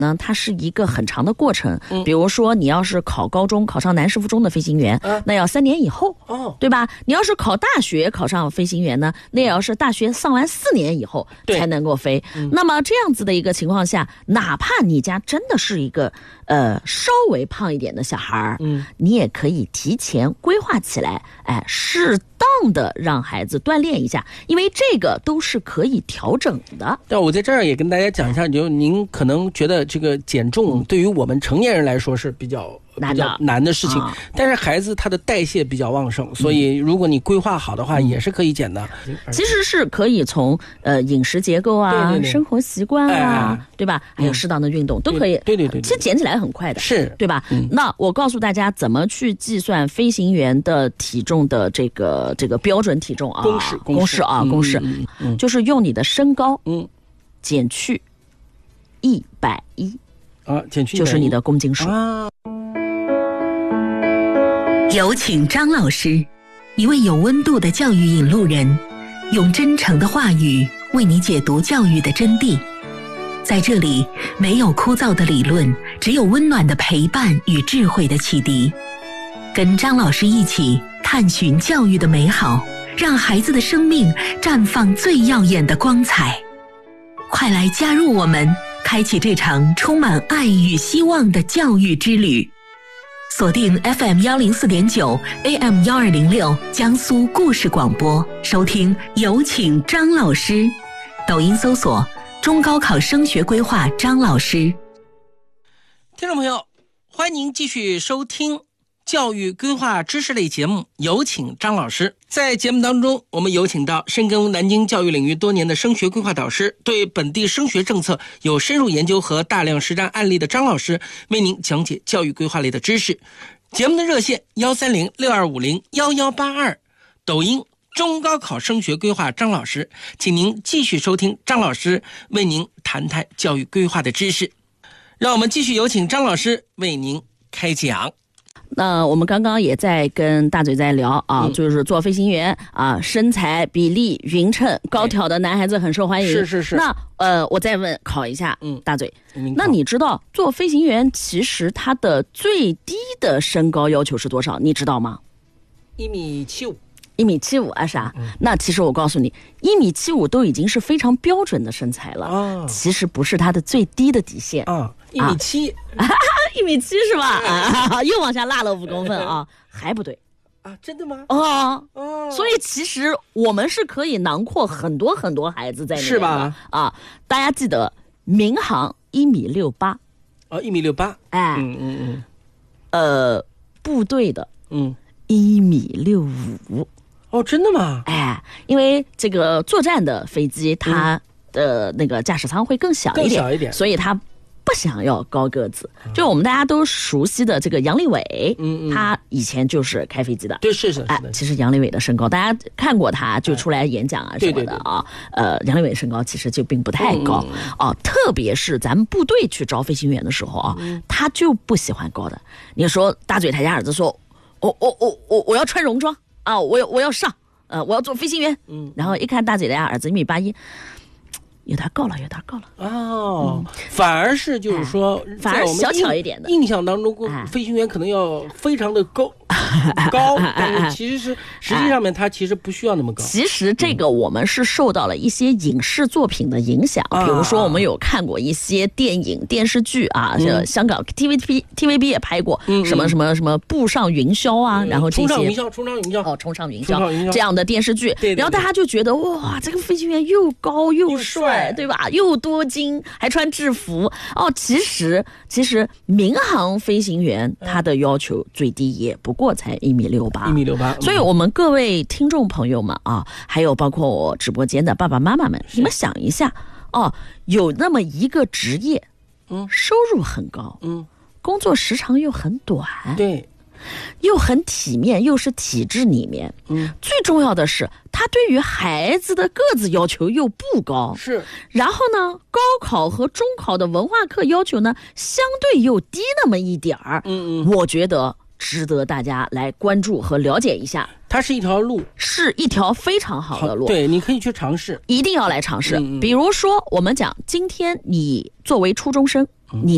呢，它是一个很长的过程。比如说你要是考高中考上南师附中的飞行员，那要3年以后，对吧？你要是考大学考上飞行员呢，那也要是大学上完4年以后才能够飞。那么这样子的一个情况下，哪怕你家真的是一个稍微胖一点的小孩，你也可以提前规划起来，适当的让孩子锻炼一下，因为这个都是可以调整的。 但我在这儿也跟大家讲一下，就您可能觉得这个减重对于我们成年人来说是比较难的事情，但是孩子他的代谢比较旺盛，所以如果你规划好的话，也是可以减的。 其实是可以从饮食结构啊、对生活习惯啊，对吧？还有适当的运动都可以。对，其实减起来很快的， 是对吧？那我告诉大家怎么去计算飞行员的体重的这个标准体重啊，公式就是用你的身高减去110啊，减去110就是你的公斤数啊。 有请张老师，一位有温度的教育引路人，用真诚的话语为你解读教育的真谛。在这里，没有枯燥的理论，只有温暖的陪伴与智慧的启迪。跟张老师一起探寻教育的美好，让孩子的生命绽放最耀眼的光彩。快来加入我们，开启这场充满爱与希望的教育之旅。锁定 FM104.9 AM1206 江苏故事广播，收听有请张老师。抖音搜索中高考升学规划张老师。 听众朋友，欢迎您继续收听教育规划知识类节目，有请张老师。在节目当中，我们有请到深耕南京教育领域多年的升学规划导师，对本地升学政策有深入研究和大量实战案例的张老师，为您讲解教育规划类的知识。节目的热线130-6250-1182，抖音中高考升学规划张老师，请您继续收听张老师为您谈谈教育规划的知识。让我们继续有请张老师为您开讲。 那我们刚刚也在跟大嘴在聊啊，就是做飞行员啊，身材比例匀称、高挑的男孩子很受欢迎。 是。 那我再考一下，大嘴，那你知道做飞行员其实他的最低的身高要求是多少？你知道吗 ？1.75米。 1.75米啊，是啊。那其实我告诉你，1.75米都已经是非常标准的身材了。其实不是他的最低的底线 1.7米。 1.7米是吧？又往下落了5公分啊，还不对啊？真的吗？ 所以其实我们是可以囊括很多很多孩子在里面的， 是吧？ 啊，大家记得民航1.68米。 1.68米。 哎，部队的1.65米。 哦，真的吗？ 哎，因为这个作战的飞机，它的那个驾驶舱会更小一点，所以它不想要高个子。就我们大家都熟悉的这个杨利伟，他以前就是开飞机的。 对，是的。 其实杨利伟的身高，大家看过他就出来演讲啊什么的啊。杨利伟身高其实就并不太高啊，特别是咱们部队去招飞行员的时候啊，他就不喜欢高的。你说大嘴他家儿子说，我要穿戎装啊，我要上，我要做飞行员。然后一看大嘴的儿子1.81米。有点高了哦，反而是就是说， 反而小巧一点的印象当中，飞行员可能要非常的高，但是实际上面他其实不需要那么高。 其实这个我们是受到了一些影视作品的影响，比如说我们有看过一些电影、电视剧啊，香港 TVB 也拍过什么步上云霄啊，然后这些冲上云霄这样的电视剧，然后大家就觉得哇，这个飞行员又高又帅，对吧？又多金，还穿制服哦。其实民航飞行员他的要求最低也不过才1.68米。所以我们各位听众朋友们啊，还有包括我直播间的爸爸妈妈们，你们想一下哦，有那么一个职业，收入很高，工作时长又很短， 对。 又很体面，又是体制里面，最重要的是他对于孩子的个子要求又不高， 是。 然后呢，高考和中考的文化课要求呢，相对又低那么一点儿，我觉得值得大家来关注和了解一下。 它是一条路， 是一条非常好的路， 对，你可以去尝试， 一定要来尝试。比如说，我们讲今天你作为初中生，你